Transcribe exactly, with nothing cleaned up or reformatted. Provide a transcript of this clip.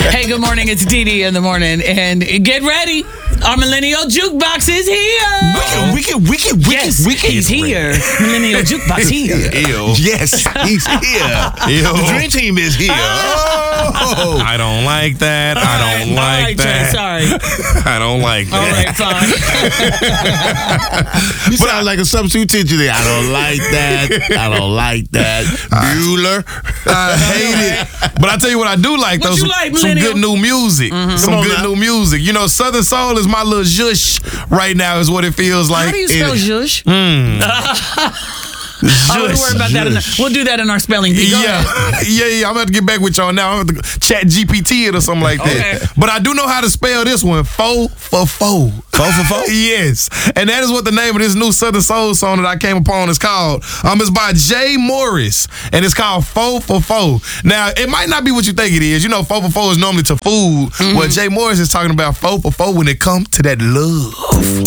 Hey, good morning. It's Dee Dee in the morning. And get ready. Our Millennial Jukebox is here. Wicked, wicked, wicked, wicked, Yes, wicked. he's here. Millennial Jukebox here. Ew. Yes, he's here. Ew. The Dream Team is here. Oh. I don't like that. I don't All like right, Trey, that. sorry. I don't like All that. right, fine. You sound like a substitute teacher there. I don't like that. I don't like that. Bueller. I hate it. But I tell you what I do like, What though. you Some, like, some Millennial? good new music. Mm-hmm. Some Come on good now. new music. You know, Southern Soul is my little zhush right now, is what it feels like. How do you spell It- zhush? Mm. I wouldn't worry about that. In the, we'll do that in our spelling bee. Go Yeah, ahead. yeah, yeah. I'm gonna have to get back with y'all now. I'm gonna have to chat G P T it or something like that. Okay. But I do know how to spell this one. Fo for fo. Fo for fo? Yes. And that is what the name of this new Southern Soul song that I came upon is called. Um, it's by Jay Morris, and it's called Fo for Fo. Now, it might not be what you think it is. You know, Fo for Fo is normally to food. Mm-hmm. Well, Jay Morris is talking about Fo for Fo when it comes to that love.